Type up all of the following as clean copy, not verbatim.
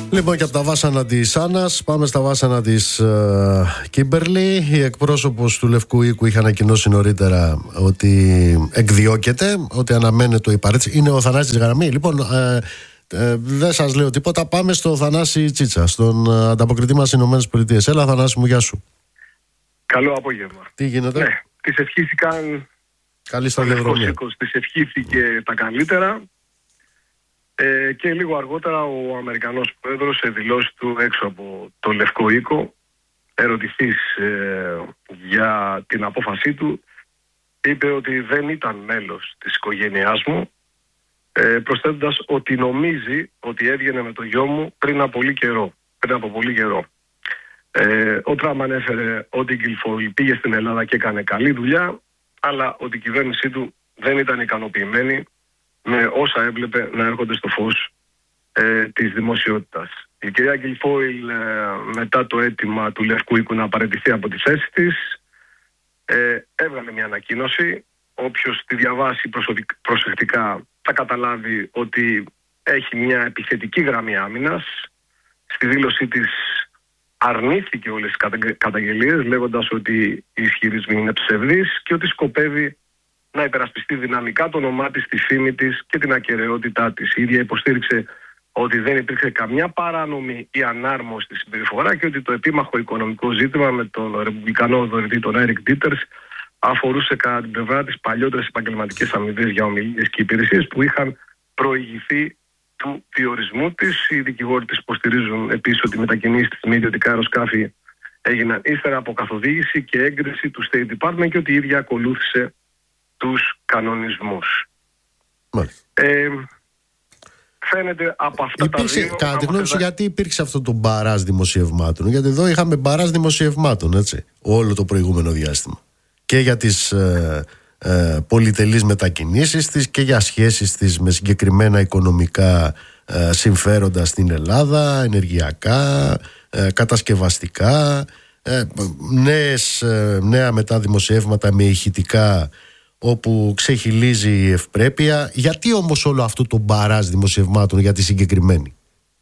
Λοιπόν, και από τα βάσανα της Άννας πάμε στα βάσανα της Κίμπερλι. Η εκπρόσωπος του Λευκού Οίκου είχε ανακοινώσει νωρίτερα ότι εκδιώκεται, ότι αναμένεται η παρέτηση. Είναι ο Θανάσης Γραμμή. Λοιπόν, δεν σας λέω τίποτα. Πάμε στο Θανάση Τσίτσα, στον ανταποκριτή μας στις ΗΠΑ. Έλα, Θανάση μου, γεια σου. Καλό απόγευμα. Τι γίνεται? Ναι, τις ευχήθηκαν. Καλή σταδιοδρομία. Τις ευχήθηκε τα καλύτερα. Και λίγο αργότερα ο Αμερικανός Πρόεδρος σε δηλώσεις του έξω από το Λευκό Οίκο, ερωτηθείς για την απόφασή του, είπε ότι δεν ήταν μέλος της οικογένειάς μου, προσθέτοντας ότι νομίζει ότι έβγαινε με το γιο μου πριν από πολύ καιρό. Ο Τραμπ ανέφερε ότι η Γκιλφόιλ πήγε στην Ελλάδα και έκανε καλή δουλειά, αλλά ότι η κυβέρνησή του δεν ήταν ικανοποιημένη με όσα έβλεπε να έρχονται στο φως της δημοσιότητας. Η κυρία Γκιλφόιλ, μετά το αίτημα του Λευκού Οίκου να παραιτηθεί από τη θέση της, έβγαλε μια ανακοίνωση. Όποιος τη διαβάσει προσεκτικά θα καταλάβει ότι έχει μια επιθετική γραμμή άμυνας. Στη δήλωσή της αρνήθηκε όλες τις καταγγελίες, λέγοντας ότι οι ισχυρισμοί είναι ψευδείς και ότι σκοπεύει να υπερασπιστεί δυναμικά το όνομά της, τη φήμη της και την ακεραιότητά της. Η ίδια υποστήριξε ότι δεν υπήρξε καμιά παράνομη ή ανάρμοστη συμπεριφορά και ότι το επίμαχο οικονομικό ζήτημα με τον ρεπουμπλικανό δωρητή, τον Έρικ Ντίτερς, αφορούσε κατά την πλευρά της παλιότερες επαγγελματικές αμοιβές για ομιλίες και υπηρεσίες που είχαν προηγηθεί του διορισμού της. Οι δικηγόροι της υποστηρίζουν επίσης ότι οι μετακινήσεις της με ιδιωτικά αεροσκάφη έγιναν ύστερα από καθοδήγηση και έγκριση του State Department και ότι η ίδια ακολούθησε τους κανονισμούς. Φαίνεται από αυτά τα δύο. Κατά τη γνώμη σου, γιατί υπήρξε αυτό το μπαράζ δημοσιευμάτων? Γιατί εδώ είχαμε μπαράζ δημοσιευμάτων, έτσι, όλο το προηγούμενο διάστημα. Και για τις πολυτελείς μετακινήσεις της και για σχέσεις της με συγκεκριμένα οικονομικά συμφέροντα στην Ελλάδα, ενεργειακά, κατασκευαστικά, νέα μετά δημοσιεύματα με ηχητικά όπου ξεχυλίζει η ευπρέπεια. Γιατί όμως όλο αυτό το μπαράζ δημοσιευμάτων για τη συγκεκριμένη?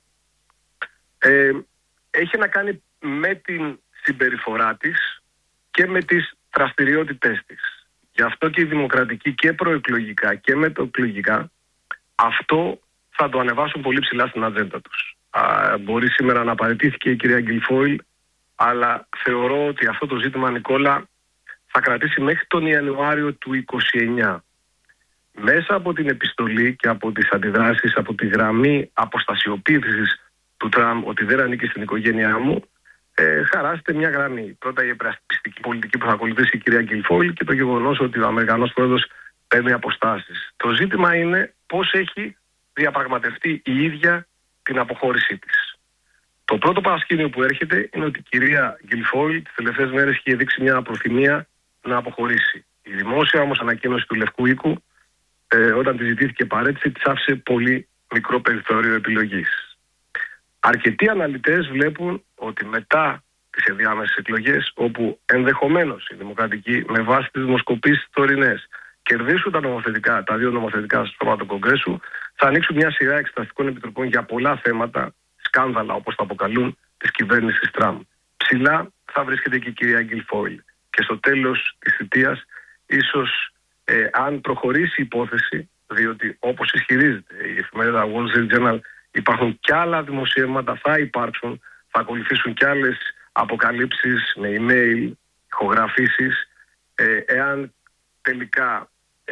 Έχει να κάνει με την συμπεριφορά της και με τις δραστηριότητές της. Γι' αυτό και η δημοκρατική και προεκλογικά και μεταεκλογικά αυτό θα το ανεβάσουν πολύ ψηλά στην ατζέντα τους. Μπορεί σήμερα να παραιτήθηκε η κυρία Γκιλφόιλ, αλλά θεωρώ ότι αυτό το ζήτημα, Νικόλα, θα κρατήσει μέχρι τον Ιανουάριο του 2029. Μέσα από την επιστολή και από τις αντιδράσεις, από τη γραμμή αποστασιοποίησης του Τραμπ ότι δεν ανήκει στην οικογένειά μου, χαράζεται μια γραμμή. Πρώτα η υπερασπιστική πολιτική που θα ακολουθήσει η κυρία Γκιλφόιλ και το γεγονός ότι ο Αμερικανός Πρόεδρος παίρνει αποστάσεις. Το ζήτημα είναι πώς έχει διαπραγματευτεί η ίδια την αποχώρησή της. Το πρώτο παρασκήνιο που έρχεται είναι ότι η κυρία Γκιλφόιλ τις τελευταίες μέρες είχε δείξει μια προθυμία να αποχωρήσει. Η δημόσια όμως ανακοίνωση του Λευκού Οίκου, όταν τη ζητήθηκε παρέτηση, της άφησε πολύ μικρό περιθώριο επιλογής. Αρκετοί αναλυτές βλέπουν ότι μετά τις ενδιάμεσες εκλογές, όπου ενδεχομένως οι δημοκρατικοί με βάση τις δημοσκοπήσεις τωρινές κερδίσουν τα δύο νομοθετικά σώματα του Κογκρέσου, θα ανοίξουν μια σειρά εξεταστικών επιτροπών για πολλά θέματα, σκάνδαλα όπως τα αποκαλούν, της κυβέρνησης Τραμπ. Ψηλά θα βρίσκεται και η κυρία Γκιλφόιλ. Και στο τέλος της θητείας, ίσως αν προχωρήσει η υπόθεση, διότι όπως ισχυρίζεται η εφημερίδα Wall Street Journal, υπάρχουν κι άλλα δημοσιεύματα, θα ακολουθήσουν κι άλλες αποκαλύψεις με email, ηχογραφήσεις. Εάν τελικά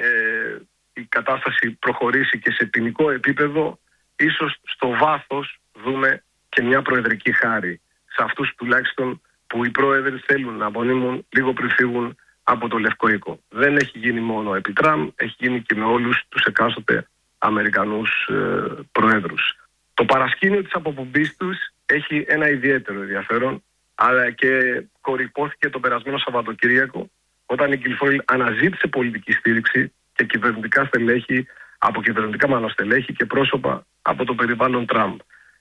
η κατάσταση προχωρήσει και σε ποινικό επίπεδο, ίσως στο βάθος δούμε και μια προεδρική χάρη σε αυτούς τουλάχιστον που οι πρόεδροι θέλουν να απονείμουν λίγο πριν φύγουν από το Λευκό Οίκο. Δεν έχει γίνει μόνο επί Τραμπ, έχει γίνει και με όλους τους εκάστοτε Αμερικανούς πρόεδρους. Το παρασκήνιο της αποπομπής τους έχει ένα ιδιαίτερο ενδιαφέρον, αλλά και κορυπώθηκε το περασμένο Σαββατοκύριακο, όταν η Γκιλφόιλ αναζήτησε πολιτική στήριξη και κυβερνητικά στελέχη, από κυβερνητικά στελέχη και πρόσωπα από το περιβάλλον Τραμπ.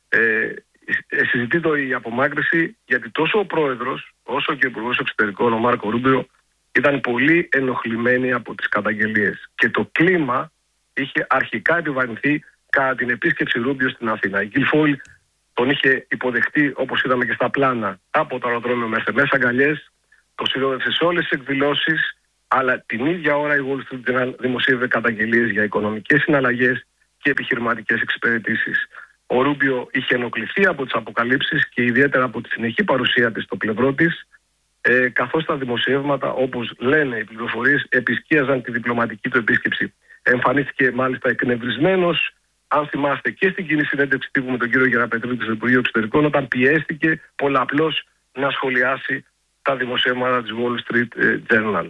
Συζητείται η απομάκρυνση γιατί τόσο ο πρόεδρος όσο και ο υπουργός εξωτερικών, ο Μάρκο Ρούμπιο, ήταν πολύ ενοχλημένοι από τις καταγγελίες. Και το κλίμα είχε αρχικά επιβαρυνθεί κατά την επίσκεψη Ρούμπιο στην Αθήνα. Η Γκιλφόιλ τον είχε υποδεχτεί, όπως είδαμε και στα πλάνα, από το αεροδρόμιο με SMS αγκαλιές, το συνόδευσε σε όλες τις εκδηλώσεις, αλλά την ίδια ώρα η Wall Street Journal δημοσίευε καταγγελίες για οικονομικές συναλλαγές και επιχειρηματικές εξυπηρετήσεις. Ο Ρούμπιο είχε ενοχληθεί από τις αποκαλύψεις και ιδιαίτερα από τη συνεχή παρουσία της στο πλευρό της, καθώς τα δημοσιεύματα, όπως λένε οι πληροφορίες, επισκίαζαν τη διπλωματική του επίσκεψη. Εμφανίστηκε μάλιστα εκνευρισμένος, αν θυμάστε, και στην κοινή συνέντευξη τύπου με τον κύριο Γεραπετρίδη στο Υπουργείο Εξωτερικών, όταν πιέστηκε πολλαπλώς να σχολιάσει τα δημοσιεύματα της Wall Street Journal.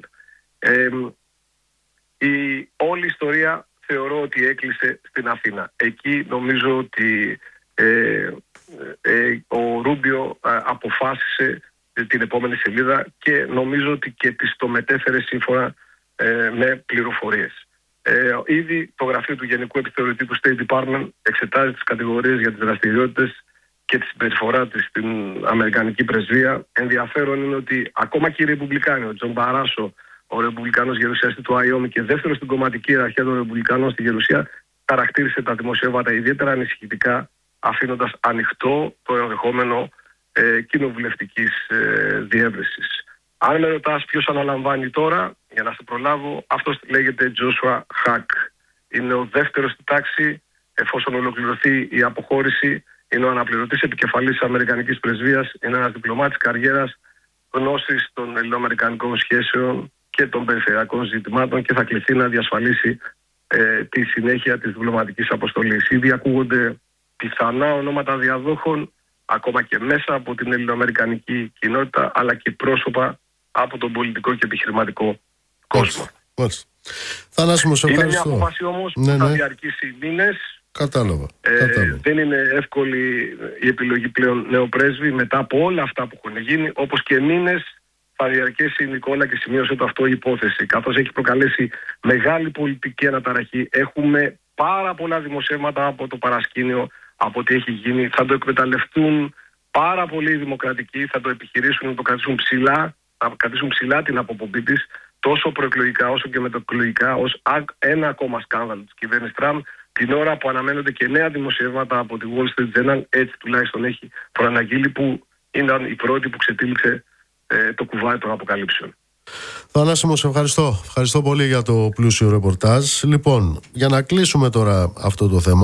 Η όλη ιστορία θεωρώ ότι έκλεισε στην Αθήνα. Εκεί νομίζω ότι ο Ρούμπιο αποφάσισε την επόμενη σελίδα και νομίζω ότι και της το μετέφερε σύμφωνα με πληροφορίες. Ήδη το γραφείο του Γενικού Επιθεωρητή του State Department εξετάζει τις κατηγορίες για τις δραστηριότητες και τη συμπεριφορά της στην Αμερικανική πρεσβεία. Ενδιαφέρον είναι ότι ακόμα και οι Ρεπουμπλικάνοι, ο Τζον Μπαράσο, ο Ρεπουμπλικάνος γερουσιαστής του Άιομι και δεύτερος στην κομματική ιεραρχία των Ρεπουμπλικάνων στη Γερουσία, χαρακτήρισε τα δημοσιεύματα ιδιαίτερα ανησυχητικά, αφήνοντας ανοιχτό το ενδεχόμενο κοινοβουλευτικής διεύρυνσης. Αν με ρωτάς ποιος αναλαμβάνει τώρα, για να σε προλάβω, αυτός λέγεται Joshua Hack. Είναι ο δεύτερος στη τάξη, εφόσον ολοκληρωθεί η αποχώρηση. Είναι ο αναπληρωτής επικεφαλής της Αμερικανικής Πρεσβείας. Είναι ένας διπλωμάτης καριέρας, γνώσης των ελληνοαμερικανικών σχέσεων και των περιφερειακών ζητημάτων και θα κληθεί να διασφαλίσει τη συνέχεια της διπλωματικής αποστολής. Ήδη ακούγονται πιθανά ονόματα διαδόχων, ακόμα και μέσα από την ελληνοαμερικανική κοινότητα, αλλά και πρόσωπα από τον πολιτικό και επιχειρηματικό κόσμο. Θανάση μου, σε ευχαριστώ. Είναι μια απόφαση όμως που θα διαρκήσει μήνες. Κατάλαβα. Δεν είναι εύκολη η επιλογή πλέον νέου πρέσβη μετά από όλα αυτά που έχουν γίνει, όπως και μήνες θα διαρκέσει η Νικόλα και σημείωσε το αυτό η υπόθεση, καθώς έχει προκαλέσει μεγάλη πολιτική αναταραχή. Έχουμε πάρα πολλά δημοσιεύματα από το παρασκήνιο, από τι έχει γίνει. Θα το εκμεταλλευτούν πάρα πολλοί δημοκρατικοί, θα το επιχειρήσουν να το κρατήσουν ψηλά, να κρατήσουν ψηλά την αποπομπή της, τόσο προεκλογικά όσο και μεταεκλογικά, ως ένα ακόμα σκάνδαλο της κυβέρνησης Τραμπ, την ώρα που αναμένονται και νέα δημοσιεύματα από τη Wall Street Journal, έτσι τουλάχιστον έχει προαναγγείλει, που ήταν η πρώτη που ξετύλιξε το κουβάρι των αποκαλύψεων. Θανάση μου, σε ευχαριστώ. Ευχαριστώ πολύ για το πλούσιο ρεπορτάζ. Λοιπόν, για να κλείσουμε τώρα αυτό το θέμα,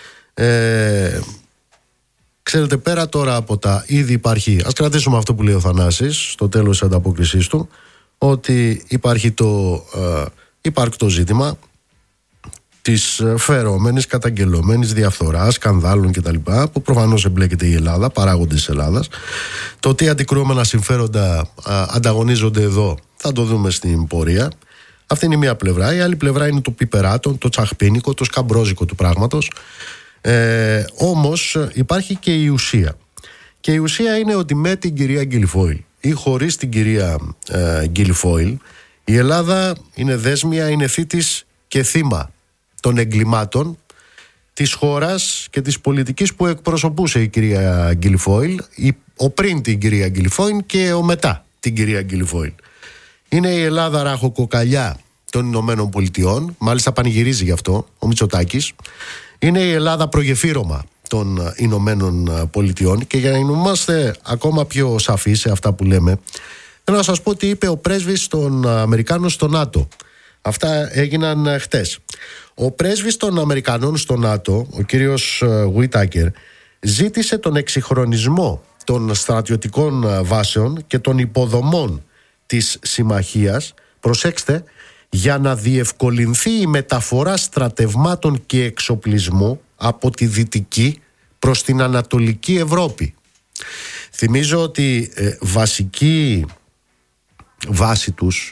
ξέρετε, πέρα τώρα από τα ήδη υπάρχει, ας κρατήσουμε αυτό που λέει ο Θανάσης στο τέλος της ανταπόκρισής του, ότι υπάρχει το υπάρκτο ζήτημα της φερόμενης, καταγγελωμένης διαφθοράς, σκανδάλων κτλ. Που προφανώς εμπλέκεται η Ελλάδα, παράγοντες της Ελλάδας. Το τι αντικρουόμενα συμφέροντα ανταγωνίζονται εδώ θα το δούμε στην πορεία. Αυτή είναι η μία πλευρά. Η άλλη πλευρά είναι το πιπεράτο, το τσαχπίνικο, το σκαμπρόζικο του πράγματος. Όμως υπάρχει και η ουσία. Και η ουσία είναι ότι με την κυρία Γκυλιφόιλ ή χωρίς την κυρία Γκυλιφόιλ, η Ελλάδα είναι δέσμια, είναι θήτης και θύμα των εγκλημάτων της χώρας και της πολιτικής που εκπροσωπούσε η κυρία Γκυλιφόιλ, ο πριν την κυρία Γκυλιφόιλ και ο μετά την κυρία Γκυλιφόιλ. Είναι η Ελλάδα ράχοκοκαλιά των Ηνωμένων Πολιτειών, μάλιστα πανηγυρίζει γι' αυτό ο Μητσοτάκης. Είναι η Ελλάδα προγεφύρωμα των Ηνωμένων Πολιτειών και για να είμαστε ακόμα πιο σαφείς σε αυτά που λέμε, θέλω να σας πω τι είπε ο πρέσβης των Αμερικάνων στο ΝΑΤΟ. Αυτά έγιναν χτες. Ο πρέσβης των Αμερικανών στο ΝΑΤΟ, ο κύριος Whitaker, ζήτησε τον εξυγχρονισμό των στρατιωτικών βάσεων και των υποδομών της συμμαχίας, προσέξτε, για να διευκολυνθεί η μεταφορά στρατευμάτων και εξοπλισμού από τη Δυτική προς την Ανατολική Ευρώπη. Θυμίζω ότι βασική βάση τους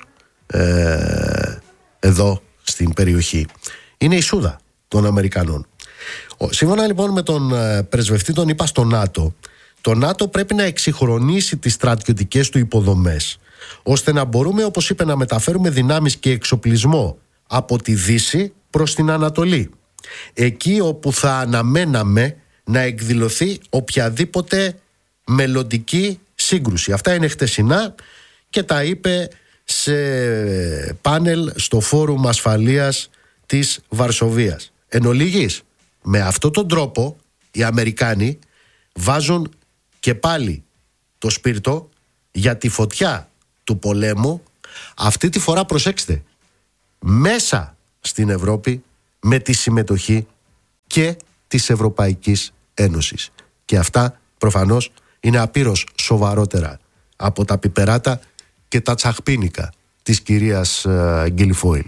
εδώ στην περιοχή είναι η Σούδα των Αμερικανών. Σύμφωνα λοιπόν με τον πρεσβευτή τον είπα στο ΝΑΤΟ, το ΝΑΤΟ πρέπει να εξυγχρονίσει τις στρατιωτικές του υποδομές, ώστε να μπορούμε, όπως είπε, να μεταφέρουμε δυνάμεις και εξοπλισμό από τη Δύση προς την Ανατολή, εκεί όπου θα αναμέναμε να εκδηλωθεί οποιαδήποτε μελλοντική σύγκρουση. Αυτά είναι χτεσινά και τα είπε σε πάνελ στο Φόρουμ Ασφαλείας της Βαρσοβίας. Εν ολίγης, με αυτόν τον τρόπο οι Αμερικάνοι βάζουν και πάλι το σπίρτο για τη φωτιά του πολέμου, αυτή τη φορά προσέξτε, μέσα στην Ευρώπη, με τη συμμετοχή και της Ευρωπαϊκής Ένωσης. Και αυτά προφανώς είναι απείρως σοβαρότερα από τα πιπεράτα και τα τσαχπίνικα της κυρίας Γκυλιφόιλ.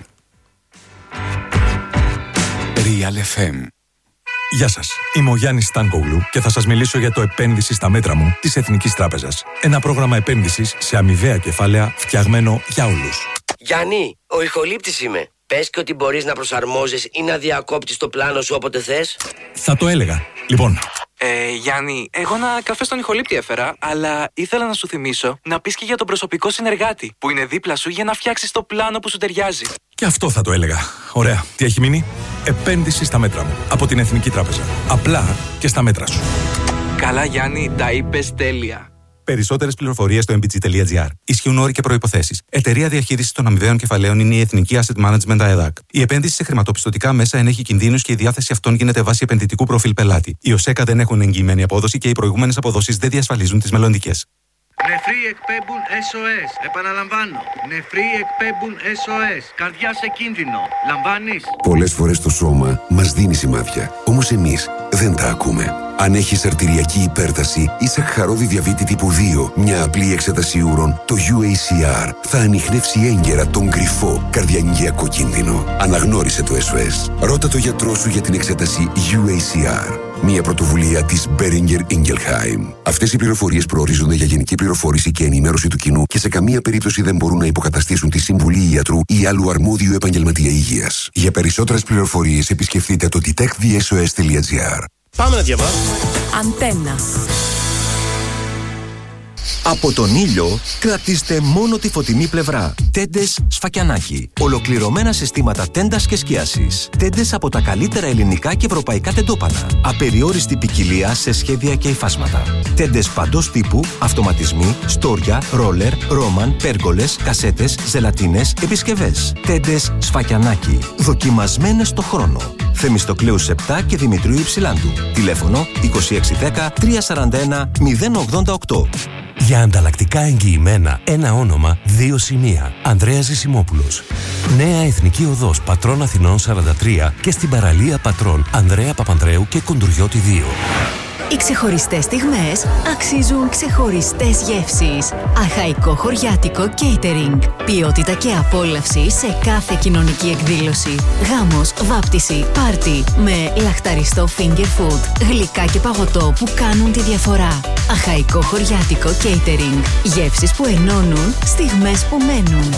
Real FM. Γεια σας, είμαι ο Γιάννης Στάνκογλου και θα σας μιλήσω για το επένδυση στα μέτρα μου της Εθνικής Τράπεζας. Ένα πρόγραμμα επένδυσης σε αμοιβαία κεφάλαια φτιαγμένο για όλους. Γιάννη, ο ηχολήπτης είμαι. Πες και ότι μπορείς να προσαρμόζεις ή να διακόπτεις το πλάνο σου όποτε θες. Θα το έλεγα. Λοιπόν. Γιάννη, εγώ ένα καφέ στον ηχολήπτη έφερα, αλλά ήθελα να σου θυμίσω να πεις και για τον προσωπικό συνεργάτη που είναι δίπλα σου για να φτιάξεις το πλάνο που σου ταιριάζει. Και αυτό θα το έλεγα. Ωραία. Τι έχει μείνει? Επένδυση στα μέτρα μου από την Εθνική Τράπεζα. Απλά και στα μέτρα σου. Καλά, Γιάννη, τα είπες τέλεια. Περισσότερες πληροφορίες στο mbg.gr. Ισχύουν όροι και προϋποθέσεις. Εταιρεία διαχείρισης των αμοιβαίων κεφαλαίων είναι η Εθνική Asset Management ΑΕΔΑΚ. Η επένδυση σε χρηματοπιστωτικά μέσα ενέχει κινδύνους και η διάθεση αυτών γίνεται βάσει επενδυτικού προφίλ πελάτη. Οι ΟΣΕΚΑ δεν έχουν εγγυημένη απόδοση και οι προηγούμενες αποδόσεις δεν διασφαλίζουν τις μελλοντικές. Νεφροί εκπέμπουν SOS. Επαναλαμβάνω. Νεφροί εκπέμπουν SOS. Καρδιά σε κίνδυνο. Λαμβάνεις? Πολλές φορές το σώμα μας δίνει σημάδια. Όμως εμείς δεν τα ακούμε. Αν έχεις αρτηριακή υπέρταση ή σαχαρώδη διαβήτη τύπου 2, μια απλή εξέταση ούρων, το UACR θα ανιχνεύσει έγκαιρα τον κρυφό καρδιαγγειακό κίνδυνο. Αναγνώρισε το SOS. Ρώτα το γιατρό σου για την εξέταση UACR. Μια πρωτοβουλία της Boehringer Ingelheim. Αυτές οι πληροφορίες προορίζονται για γενική πληροφόρηση και ενημέρωση του κοινού και σε καμία περίπτωση δεν μπορούν να υποκαταστήσουν τη συμβουλή ιατρού ή άλλου αρμόδιου επαγγελματία υγείας. Για περισσότερες πληροφορίες επισκεφτείτε το detectthesos.gr. Πάμε να διαβάσουμε. Αντένα. Από τον ήλιο κρατήστε μόνο τη φωτεινή πλευρά. Τέντες Σφακιανάκη. Ολοκληρωμένα συστήματα τέντας και σκίασης. Τέντες από τα καλύτερα ελληνικά και ευρωπαϊκά τεντόπανα. Απεριόριστη ποικιλία σε σχέδια και υφάσματα. Τέντες παντός τύπου, αυτοματισμοί, στόρια, ρόλερ, ρόμαν, πέργολες, κασέτες, ζελατίνες, επισκευές. Τέντες Σφακιανάκη. Δοκιμασμένες στο χρόνο. Θεμιστοκλέου 7 και Δημητρίου Υψηλάντου. Τηλέφωνο 2610 341 088. Για ανταλλακτικά εγγυημένα, ένα όνομα, δύο σημεία. Ανδρέας Ζησιμόπουλος. Νέα Εθνική Οδός Πατρών Αθηνών 43 και στην παραλία Πατρών Ανδρέα Παπανδρέου και Κοντουριώτη 2. Οι ξεχωριστές στιγμές αξίζουν ξεχωριστές γεύσεις. Αχαϊκό χωριάτικο catering. Ποιότητα και απόλαυση σε κάθε κοινωνική εκδήλωση. Γάμος, βάπτιση, πάρτι. Με λαχταριστό finger food. Γλυκά και παγωτό που κάνουν τη διαφορά. Αχαϊκό χωριάτικο catering. Γεύσεις που ενώνουν, στιγμές που μένουν.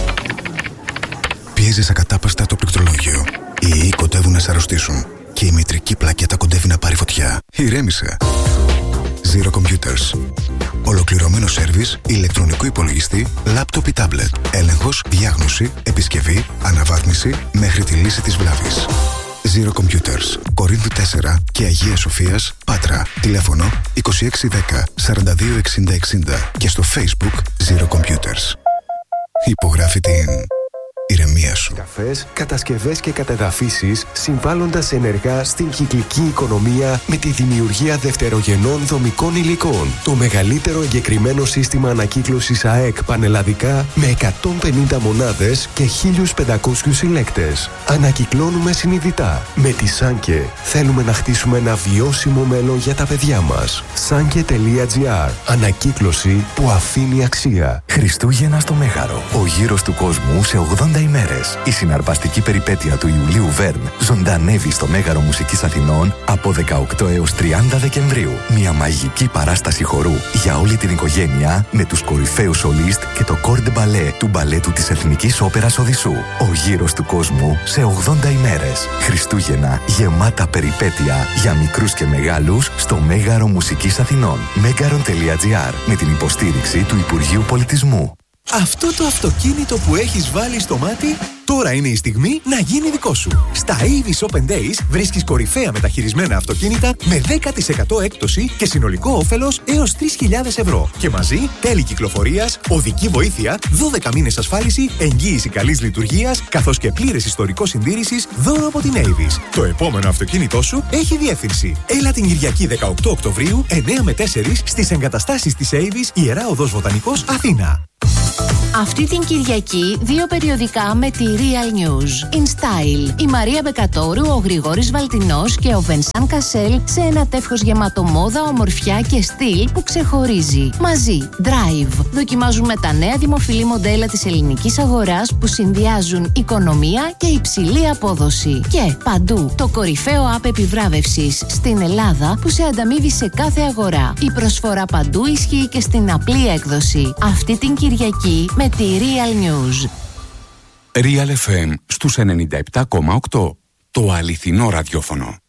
Πιέζεις ακατάπαστα το πληκτρολόγιο. Οι ιοί κοντεύουν να σε αρρωστήσουν. Και η μητρική πλακέτα κοντεύει να πάρει φωτιά. Ηρέμησε. Zero Computers. Ολοκληρωμένο σέρβις, ηλεκτρονικού υπολογιστή, λάπτοπ ή τάμπλετ. Έλεγχος, διάγνωση, επισκευή, αναβάθμιση μέχρι τη λύση της βλάβης. Zero Computers. Κορίνθου 4 και Αγίας Σοφίας, Πάτρα. Τηλέφωνο 2610 42 60 60 και στο Facebook Zero Computers. Υπογράφει την ηρεμία σου. Καφές, κατασκευές και κατεδαφίσεις συμβάλλοντας ενεργά στην κυκλική οικονομία με τη δημιουργία δευτερογενών δομικών υλικών. Το μεγαλύτερο εγκεκριμένο σύστημα ανακύκλωσης ΑΕΚ πανελλαδικά με 150 μονάδες και 1.500 συλλέκτες. Ανακυκλώνουμε συνειδητά. Με τη Σάνκε θέλουμε να χτίσουμε ένα βιώσιμο μέλλον για τα παιδιά μας. Sanke.gr. Ανακύκλωση που αφήνει αξία. Χριστούγεννα στο Μέγαρο. Ο γύρος του κόσμου σε 80 ημέρες. Η συναρπαστική περιπέτεια του Ιουλίου Βέρν ζωντανεύει στο Μέγαρο Μουσικής Αθηνών από 18 έως 30 Δεκεμβρίου. Μια μαγική παράσταση χορού για όλη την οικογένεια με τους κορυφαίους σολίστ και το κορ ντε μπαλέ του μπαλέτου της Εθνικής Όπερας Οδυσσού. Ο γύρος του κόσμου σε 80 ημέρες. Χριστούγεννα γεμάτα περιπέτεια για μικρούς και μεγάλους στο Μέγαρο Μουσικής Αθηνών. Megaron.gr με την υποστήριξη του Υπουργείου Πολιτισμού. Αυτό το αυτοκίνητο που έχεις βάλει στο μάτι, τώρα είναι η στιγμή να γίνει δικό σου. Στα Avis Open Days βρίσκεις κορυφαία μεταχειρισμένα αυτοκίνητα με 10% έκπτωση και συνολικό όφελος έως 3.000 ευρώ. Και μαζί τέλη κυκλοφορίας, οδική βοήθεια, 12 μήνες ασφάλιση, εγγύηση καλής λειτουργίας, καθώς και πλήρες ιστορικό συντήρησης δώρο από την Avis. Το επόμενο αυτοκίνητό σου έχει διεύθυνση. Έλα την Κυριακή 18 Οκτωβρίου, 9 με 4 στις εγκαταστάσεις της Avis, Ιερά Οδός Βοτανικός, Αθήνα. Αυτή την Κυριακή 2 περιοδικά με τη Real News. In Style. Η Μαρία Μπεκατόρου, ο Γρηγόρης Βαλτινός και ο Βενσάν Κασέλ σε ένα τεύχος γεμάτο μόδα, ομορφιά και στυλ που ξεχωρίζει. Μαζί. Drive. Δοκιμάζουμε τα νέα δημοφιλή μοντέλα της ελληνικής αγοράς που συνδυάζουν οικονομία και υψηλή απόδοση. Και παντού. Το κορυφαίο app επιβράβευσης στην Ελλάδα που σε ανταμείβει σε κάθε αγορά. Η προσφορά παντού ισχύει και στην απλή έκδοση. Αυτή την Κυριακή με τη Real News. Real FM στους 97,8. Το αληθινό ραδιόφωνο.